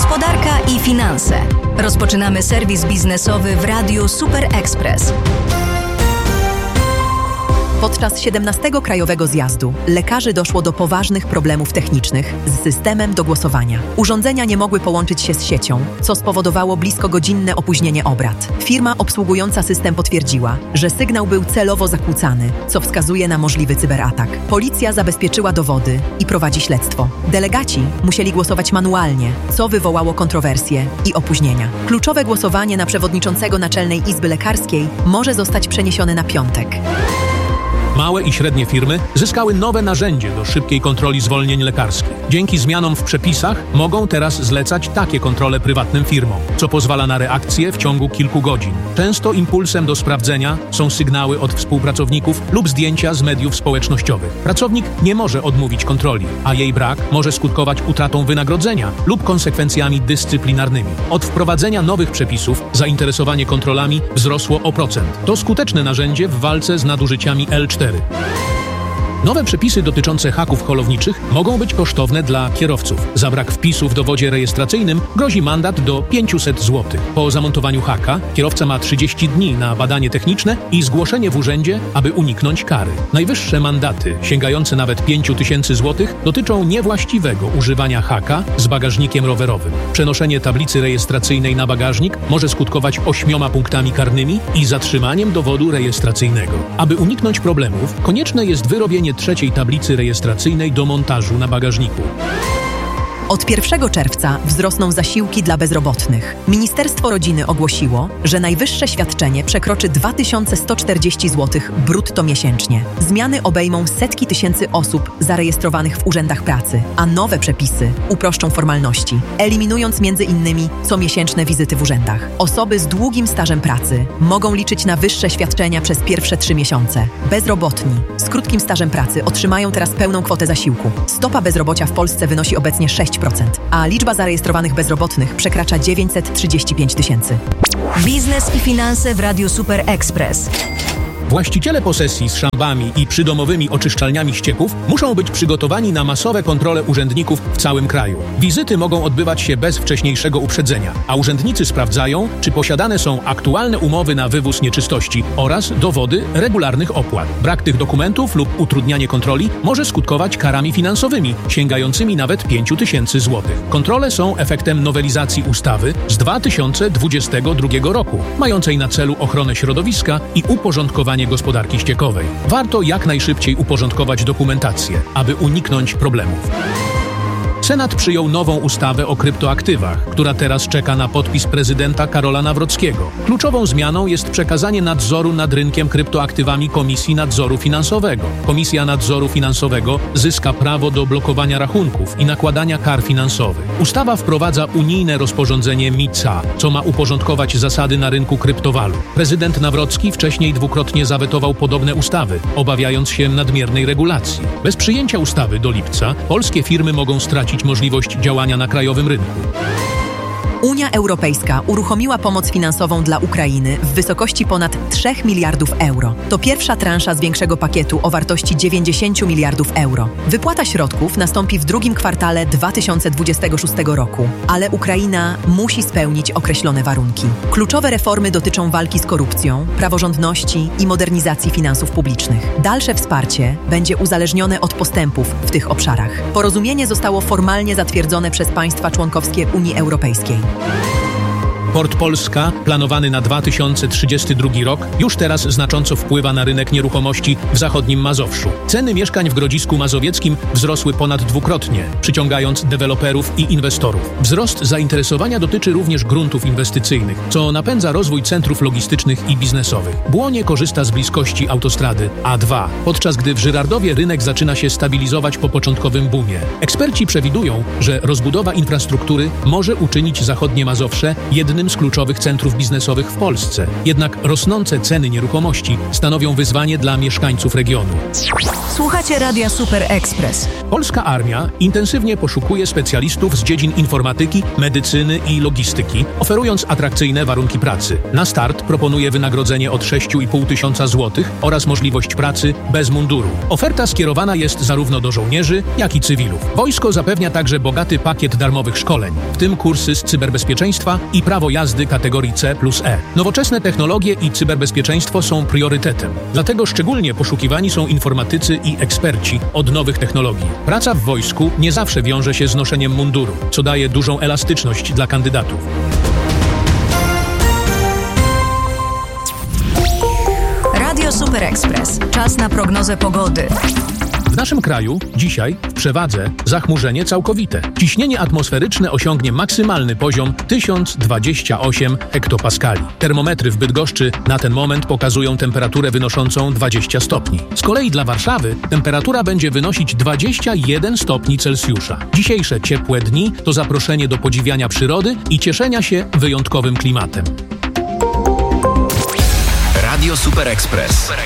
Gospodarka i finanse. Rozpoczynamy serwis biznesowy w Radiu Super Express. Podczas 17. Krajowego Zjazdu lekarzy doszło do poważnych problemów technicznych z systemem do głosowania. Urządzenia nie mogły połączyć się z siecią, co spowodowało blisko godzinne opóźnienie obrad. Firma obsługująca system potwierdziła, że sygnał był celowo zakłócany, co wskazuje na możliwy cyberatak. Policja zabezpieczyła dowody i prowadzi śledztwo. Delegaci musieli głosować manualnie, co wywołało kontrowersje i opóźnienia. Kluczowe głosowanie na przewodniczącego Naczelnej Izby Lekarskiej może zostać przeniesione na piątek. Małe i średnie firmy zyskały nowe narzędzie do szybkiej kontroli zwolnień lekarskich. Dzięki zmianom w przepisach mogą teraz zlecać takie kontrole prywatnym firmom, co pozwala na reakcję w ciągu kilku godzin. Często impulsem do sprawdzenia są sygnały od współpracowników lub zdjęcia z mediów społecznościowych. Pracownik nie może odmówić kontroli, a jej brak może skutkować utratą wynagrodzenia lub konsekwencjami dyscyplinarnymi. Od wprowadzenia nowych przepisów zainteresowanie kontrolami wzrosło o 1%. To skuteczne narzędzie w walce z nadużyciami L4. Nowe przepisy dotyczące haków holowniczych mogą być kosztowne dla kierowców. Za brak wpisu w dowodzie rejestracyjnym grozi mandat do 500 zł. Po zamontowaniu haka kierowca ma 30 dni na badanie techniczne i zgłoszenie w urzędzie, aby uniknąć kary. Najwyższe mandaty, sięgające nawet 5000 zł, dotyczą niewłaściwego używania haka z bagażnikiem rowerowym. Przenoszenie tablicy rejestracyjnej na bagażnik może skutkować 8 punktami karnymi i zatrzymaniem dowodu rejestracyjnego. Aby uniknąć problemów, konieczne jest wyrobienie trzeciej tablicy rejestracyjnej do montażu na bagażniku. Od 1 czerwca wzrosną zasiłki dla bezrobotnych. Ministerstwo Rodziny ogłosiło, że najwyższe świadczenie przekroczy 2140 zł brutto miesięcznie. Zmiany obejmą setki tysięcy osób zarejestrowanych w urzędach pracy, a nowe przepisy uproszczą formalności, eliminując m.in. comiesięczne wizyty w urzędach. Osoby z długim stażem pracy mogą liczyć na wyższe świadczenia przez pierwsze 3 miesiące. Bezrobotni z krótkim stażem pracy otrzymają teraz pełną kwotę zasiłku. Stopa bezrobocia w Polsce wynosi obecnie 6%, a liczba zarejestrowanych bezrobotnych przekracza 935 tysięcy. Biznes i finanse w Radiu Super Express. Właściciele posesji z szambami i przydomowymi oczyszczalniami ścieków muszą być przygotowani na masowe kontrole urzędników w całym kraju. Wizyty mogą odbywać się bez wcześniejszego uprzedzenia, a urzędnicy sprawdzają, czy posiadane są aktualne umowy na wywóz nieczystości oraz dowody regularnych opłat. Brak tych dokumentów lub utrudnianie kontroli może skutkować karami finansowymi, sięgającymi nawet 5000 zł. Kontrole są efektem nowelizacji ustawy z 2022 roku, mającej na celu ochronę środowiska i uporządkowanie gospodarki ściekowej. Warto jak najszybciej uporządkować dokumentację, aby uniknąć problemów. Senat przyjął nową ustawę o kryptoaktywach, która teraz czeka na podpis prezydenta Karola Nawrockiego. Kluczową zmianą jest przekazanie nadzoru nad rynkiem kryptoaktywami Komisji Nadzoru Finansowego. Komisja Nadzoru Finansowego zyska prawo do blokowania rachunków i nakładania kar finansowych. Ustawa wprowadza unijne rozporządzenie MiCA, co ma uporządkować zasady na rynku kryptowalut. Prezydent Nawrocki wcześniej dwukrotnie zawetował podobne ustawy, obawiając się nadmiernej regulacji. Bez przyjęcia ustawy do lipca polskie firmy mogą stracić możliwość działania na krajowym rynku. Unia Europejska uruchomiła pomoc finansową dla Ukrainy w wysokości ponad 3 miliardów euro. To pierwsza transza z większego pakietu o wartości 90 miliardów euro. Wypłata środków nastąpi w drugim kwartale 2026 roku, ale Ukraina musi spełnić określone warunki. Kluczowe reformy dotyczą walki z korupcją, praworządności i modernizacji finansów publicznych. Dalsze wsparcie będzie uzależnione od postępów w tych obszarach. Porozumienie zostało formalnie zatwierdzone przez państwa członkowskie Unii Europejskiej. Port Polska, planowany na 2032 rok, już teraz znacząco wpływa na rynek nieruchomości w zachodnim Mazowszu. Ceny mieszkań w Grodzisku Mazowieckim wzrosły ponad dwukrotnie, przyciągając deweloperów i inwestorów. Wzrost zainteresowania dotyczy również gruntów inwestycyjnych, co napędza rozwój centrów logistycznych i biznesowych. Błonie korzysta z bliskości autostrady A2, podczas gdy w Żyrardowie rynek zaczyna się stabilizować po początkowym boomie. Eksperci przewidują, że rozbudowa infrastruktury może uczynić zachodnie Mazowsze jednym jednym z kluczowych centrów biznesowych w Polsce. Jednak rosnące ceny nieruchomości stanowią wyzwanie dla mieszkańców regionu. Słuchacie Radia Super Express. Polska armia intensywnie poszukuje specjalistów z dziedzin informatyki, medycyny i logistyki, oferując atrakcyjne warunki pracy. Na start proponuje wynagrodzenie od 6,5 tysiąca złotych oraz możliwość pracy bez munduru. Oferta skierowana jest zarówno do żołnierzy, jak i cywilów. Wojsko zapewnia także bogaty pakiet darmowych szkoleń, w tym kursy z cyberbezpieczeństwa i prawo jazdy kategorii C+E. Nowoczesne technologie i cyberbezpieczeństwo są priorytetem. Dlatego szczególnie poszukiwani są informatycy i eksperci od nowych technologii. Praca w wojsku nie zawsze wiąże się z noszeniem munduru, co daje dużą elastyczność dla kandydatów. Radio Super Express. Czas na prognozę pogody. W naszym kraju dzisiaj w przewadze zachmurzenie całkowite. Ciśnienie atmosferyczne osiągnie maksymalny poziom 1028 hektopaskali. Termometry w Bydgoszczy na ten moment pokazują temperaturę wynoszącą 20 stopni. Z kolei dla Warszawy temperatura będzie wynosić 21 stopni Celsjusza. Dzisiejsze ciepłe dni to zaproszenie do podziwiania przyrody i cieszenia się wyjątkowym klimatem. Radio Super Express.